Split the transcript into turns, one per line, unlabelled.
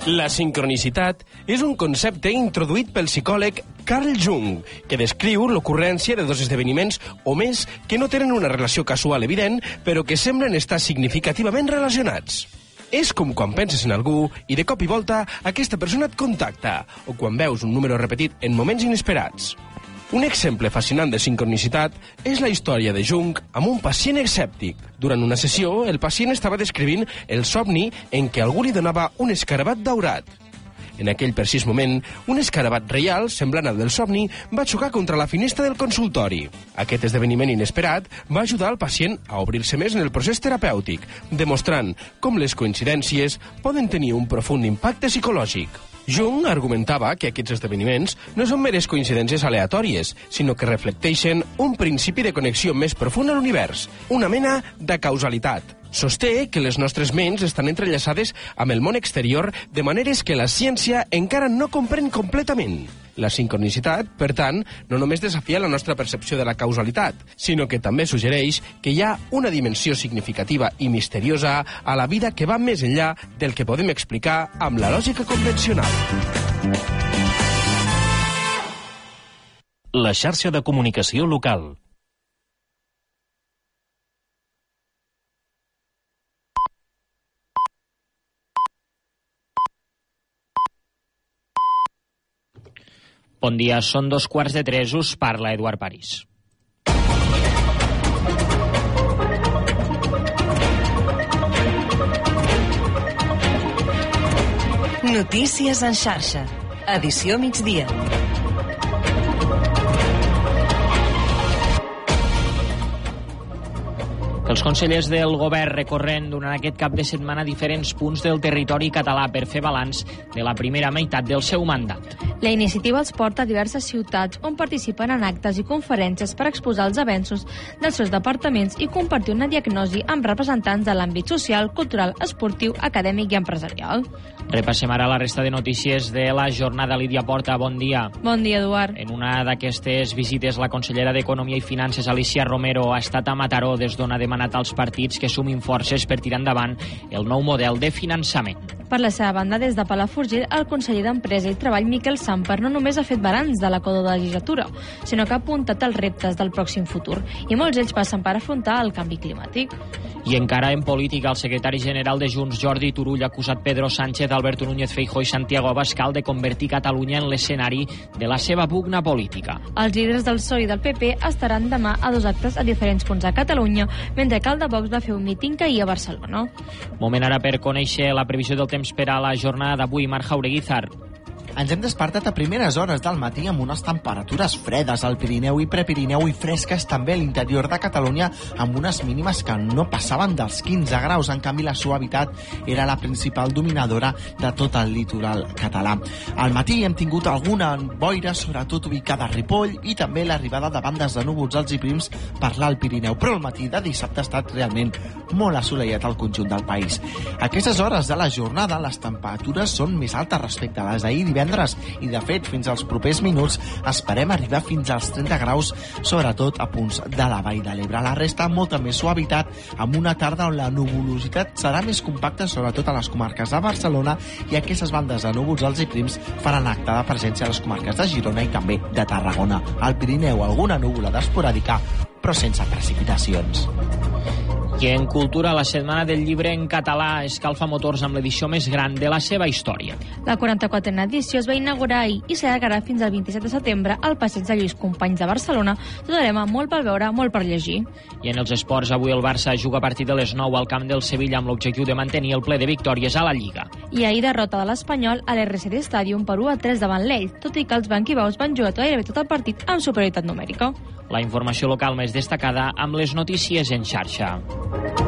La sincronicitat és un concepte introduït pel psicòleg Carl Jung, que descriu l'ocurrència de dos esdeveniments o més que no tenen una relació casual evident, però que semblen estar significativament relacionats. És com quan penses en algú i de cop i volta aquesta persona et contacta, o quan veus un número repetit en moments inesperats. Un exemple fascinant de sincronicitat és la història de Jung amb un pacient escèptic. Durant una sessió, el pacient estava descrivint el somni en què algú li donava un escarabat daurat. En aquell precís moment, un escarabat reial, semblant al del somni, va xocar contra la finestra del consultori. Aquest esdeveniment inesperat va ajudar al pacient a obrir-se més en el procés terapèutic, demostrant com les coincidències poden tenir un profund impacte psicològic. Jung argumentava que aquests esdeveniments no són meres coincidències aleatòries, sinó que reflecteixen un principi de connexió més profund a l'univers, una mena de causalitat. Sosté que les nostres ments estan entrellaçades amb el món exterior de maneres que la ciència encara no comprèn completament. La sincronicitat, per tant, no només desafia la nostra percepció de la causalitat, sinó que també suggereix que hi ha una dimensió significativa i misteriosa a la vida que va més enllà del que podem explicar amb la lògica convencional.
La xarxa de comunicació local.
Bon dia, són 2:15, us parla Eduard París.
Notícies en xarxa. Edició migdia.
Els consellers del govern recorren durant aquest cap de setmana diferents punts del territori català per fer balanç de la primera meitat del seu mandat.
La iniciativa els porta a diverses ciutats on participen en actes i conferències per exposar els avenços dels seus departaments i compartir una diagnosi amb representants de l'àmbit social, cultural, esportiu, acadèmic i empresarial.
Repassem ara la resta de notícies de la jornada. Lídia Porta, bon dia.
Bon dia, Eduard.
En una d'aquestes visites, la consellera d'Economia i Finances, Alicia Romero, ha estat a Mataró, des d'on ha demanat als partits que sumin forces per tirar endavant el nou model de finançament.
Per la seva banda, des de Palafrugell, el conseller d'Empresa i Treball, Miquel Samper, no només ha fet balanç de la legislatura, sinó que ha apuntat els reptes del pròxim futur, i molts ells passen per afrontar el canvi climàtic.
I encara en política, el secretari general de Junts, Jordi Turull, ha acusat Pedro Sánchez, Alberto Núñez Feijóo i Santiago Abascal de convertir Catalunya en l'escenari de la seva pugna política.
Els líders del PSOE i del PP estaran demà a dos actes a diferents punts de Catalunya, mentre que el de Vox va fer un míting ahir a Barcelona.
Moment ara per conèixer la previsió del temps per a la jornada d'avui. Marc Jaureguizar.
Ens hem despertat a primeres hores del matí amb unes temperatures fredes al Pirineu i Prepirineu i fresques també a l'interior de Catalunya, amb unes mínimes que no passaven dels 15 graus. En canvi, la suavitat era la principal dominadora de tot el litoral català. Al matí hem tingut alguna boira, sobretot ubicada a Ripoll, i també l'arribada de bandes de núvols alts i prims per l'Alt Pirineu. Però el matí de dissabte ha estat realment molt assolellat al conjunt del país. A aquestes hores de la jornada, les temperatures són més altes respecte a les d'ahir divendres, i de fet fins als propers minuts esperem arribar fins als 30 graus, sobretot a punts de la Vall de l'Ebre. La resta molta més suavitat, amb una tarda on la nuvolositat serà més compacta, sobretot a les comarques de Barcelona, i aquestes bandes de núvols alts i prims faran acte de presència a les comarques de Girona i també de Tarragona. Al Pirineu alguna núvolada esporàdica, però sense precipitacions.
I en cultura, la Setmana del Llibre en català escalfa motors amb l'edició més gran de la seva història.
La 44a edició es va inaugurar ahir i s'allargarà fins al 27 de setembre al passeig de Lluís Companys de Barcelona. Tot lema molt per veure, molt per llegir.
I en els esports, avui el Barça juga a partir de les 9 al camp del Sevilla amb l'objectiu de mantenir el ple de victòries a la Lliga.
I ahir derrota de l'Espanyol a l'RCD Stadium per 1-3 davant l'Elx, tot i que els banquibaus van jugar gairebé tot el partit amb superioritat numèrica.
La informació local més destacada amb les notícies en xarxa.